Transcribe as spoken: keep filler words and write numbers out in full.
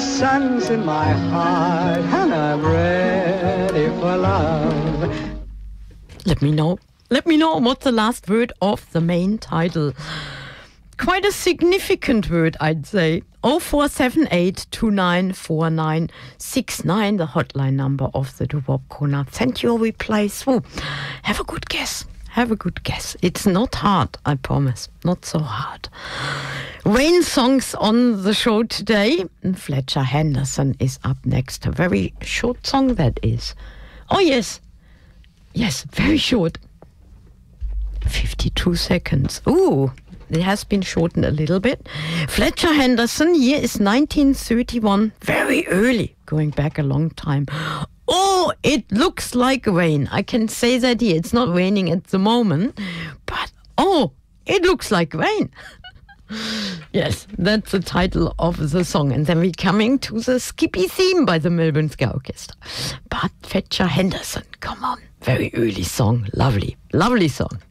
sun's in my heart and I'm ready for love. Let me know. Let me know what's the last word of the main title. Quite a significant word, I'd say. oh four seven eight, two nine four nine six nine, the hotline number of the Doo-Wop Corner. Send your reply through. Have a good guess. Have a good guess. It's not hard, I promise. Not so hard. Rain songs on the show today. Fletcher Henderson is up next. A very short song that is. Oh, yes. Yes, very short. fifty-two seconds. Ooh, it has been shortened a little bit. Fletcher Henderson, year is nineteen thirty-one. Very early, going back a long time. Oh, it looks like rain. I can say that here. It's not raining at the moment, but oh, it looks like rain. Yes, that's the title of the song. And then we're coming to the Skippy theme by the Melbourne Ska Orchestra. But Fletcher Henderson, come on. Very early song. Lovely, lovely song.